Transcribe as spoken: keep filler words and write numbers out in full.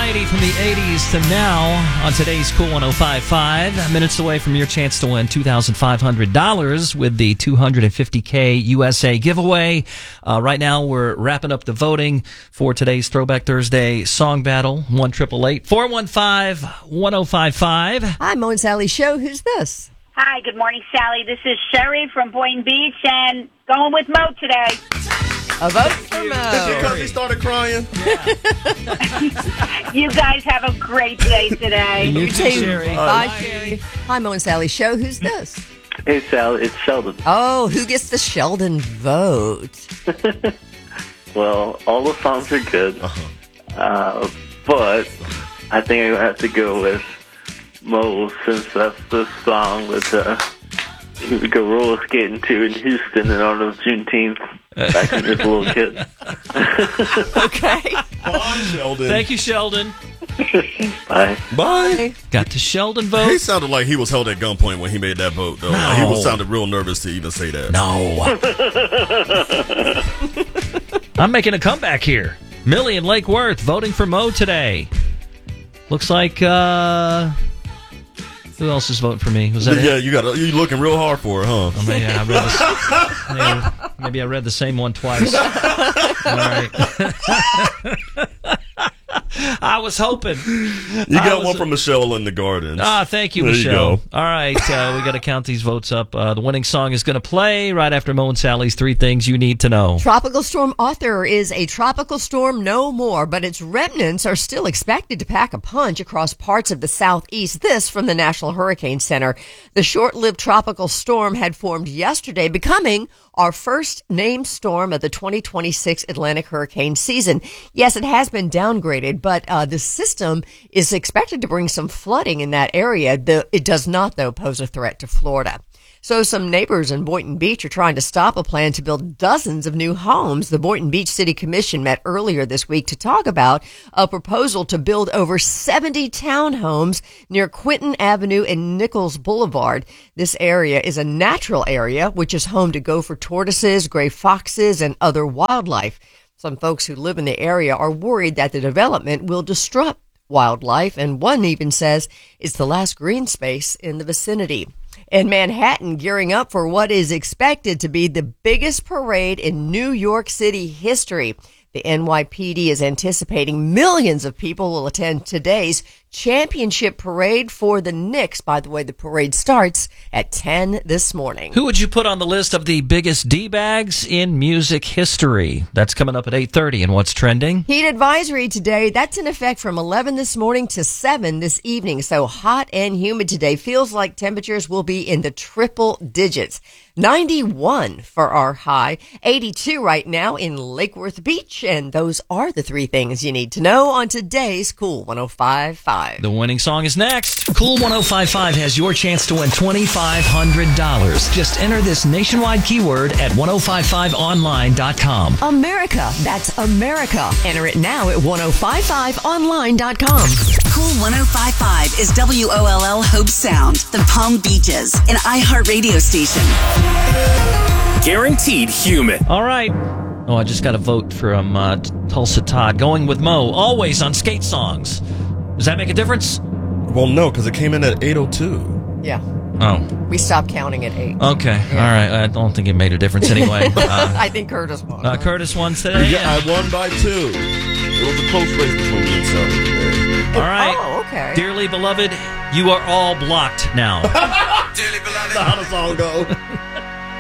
variety from the eighties to now on today's Cool one oh five point five. Minutes away from your chance to win two thousand five hundred dollars with the two hundred fifty K U S A giveaway. Uh, right now, we're wrapping up the voting for today's Throwback Thursday song battle. one eight eight eight, four one five, one oh five five. Hi, Mo and Sally Show. Who's this? Hi, good morning, Sally. This is Sherry from Boynton Beach, and going with Mo today. A vote for Mo. Because he started crying. You guys have a great day today. You too, Sherry. Bye, Sherry. Hi, Mo and Sally Show. Who's this? Hey, Sal, it's Sheldon. Oh, who gets the Sheldon vote? Well, all the songs are good, uh-huh. uh, but I think I'm going to have to go with Mo, since that's the song that uh, we go roller skating to in Houston and on Juneteenth back when he was a little kid. Okay. Bye, Sheldon. Thank you, Sheldon. Bye. Bye. Got the Sheldon vote. He sounded like he was held at gunpoint when he made that vote, though. No. Like, he was sounded real nervous to even say that. No. I'm making a comeback here. Millie and Lake Worth voting for Mo today. Looks like, uh... who else is voting for me? Was that yeah, it? you got you looking real hard for it, huh? Oh, maybe, I read the, maybe, maybe I read the same one twice. All right. I was hoping. You got was, one from Michelle in the Gardens. Ah, thank you, there Michelle. You go. All right, uh, we got to count these votes up. Uh, the winning song is going to play right after Mo and Sally's Three Things You Need to Know. Tropical storm Arthur is a tropical storm no more, but its remnants are still expected to pack a punch across parts of the southeast. This from the National Hurricane Center. The short-lived tropical storm had formed yesterday, becoming our first named storm of the twenty twenty-six Atlantic hurricane season. Yes, it has been downgraded, but uh, the system is expected to bring some flooding in that area. The, it does not, though, pose a threat to Florida. So some neighbors in Boynton Beach are trying to stop a plan to build dozens of new homes. The Boynton Beach City Commission met earlier this week to talk about a proposal to build over seventy townhomes near Quinton Avenue and Nichols Boulevard. This area is a natural area, which is home to gopher tortoises, gray foxes, and other wildlife. Some folks who live in the area are worried that the development will disrupt wildlife, and one even says it's the last green space in the vicinity. In Manhattan, gearing up for what is expected to be the biggest parade in New York City history. The N Y P D is anticipating millions of people will attend today's championship parade for the Knicks. By the way, the parade starts at ten this morning. Who would you put on the list of the biggest D-bags in music history? That's coming up at eight thirty. And what's trending? Heat advisory today. That's in effect from eleven this morning to seven this evening. So hot and humid today. Feels like temperatures will be in the triple digits. ninety-one for our high. eighty-two right now in Lake Worth Beach. And those are the three things you need to know on today's Cool one oh five point five. The winning song is next. Cool one oh five point five has your chance to win two thousand five hundred dollars. Just enter this nationwide keyword at ten fifty-five online dot com. America. That's America. Enter it now at ten fifty-five online dot com. Cool one oh five point five is W O L L Hope Sound, the Palm Beaches, an iHeartRadio station. Guaranteed human. All right. Oh, I just got a vote from uh, Tulsa Todd. Going with Mo, always on skate songs. Does that make a difference? Well, no, because it came in at eight oh two. Yeah. Oh. We stopped counting at eight. Okay. Yeah. All right. I don't think it made a difference anyway. Uh, I think Curtis won. Uh, Curtis won today. Yeah, I won by two. It was a close race between me and Sally today. All right. Oh, okay. Dearly beloved, you are all blocked now. Dearly beloved. How does the song go?